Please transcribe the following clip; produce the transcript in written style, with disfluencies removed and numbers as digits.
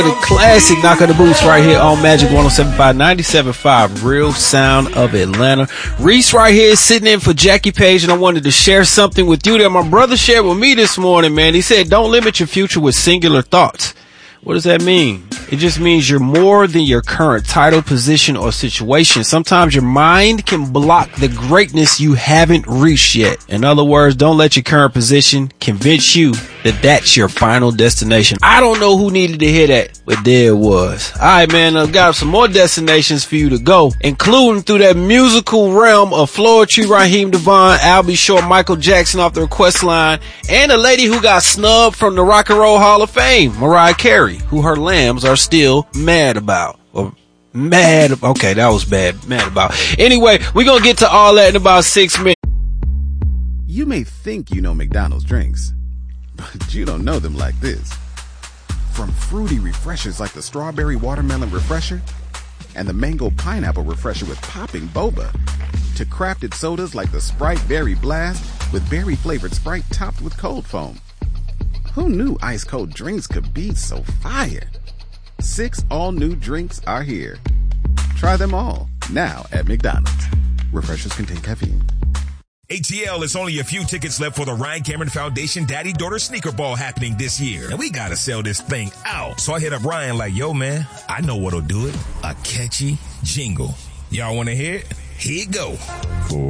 The classic Knock of the Boots right here on Magic 107.5, 97.5, Real Sound of Atlanta. Reese right here sitting in for Jackie Page, and I wanted to share something with you that my brother shared with me this morning, man. He said, don't limit your future with singular thoughts. What does that mean? It just means you're more than your current title, position, or situation. Sometimes your mind can block the greatness you haven't reached yet. In other words, don't let your current position convince you that that's your final destination. I don't know who needed to hear that, but there it was. All right, man, I've got some more destinations for you to go, including through that musical realm of Floetry, Raheem DeVaughn, Albie Shore, Michael Jackson off the request line, and a lady who got snubbed from the Rock and Roll Hall of Fame, Mariah Carey, who her lambs are still mad about. Okay, that was bad. Mad about. Anyway, we're going to get to all that in about 6 minutes. You may think you know McDonald's drinks, but you don't know them like this. From fruity refreshers like the Strawberry Watermelon Refresher and the Mango Pineapple Refresher with popping boba, to crafted sodas like the Sprite Berry Blast with berry-flavored Sprite topped with cold foam. Who knew ice-cold drinks could be so fire? 6 all-new drinks are here. Try them all, now at McDonald's. Refreshers contain caffeine. ATL is only a few tickets left for the Ryan Cameron Foundation Daddy-Daughter Sneaker Ball happening this year. And we gotta sell this thing out. So I hit up Ryan like, yo, man, I know what'll do it. A catchy jingle. Y'all wanna hear it? Here you go.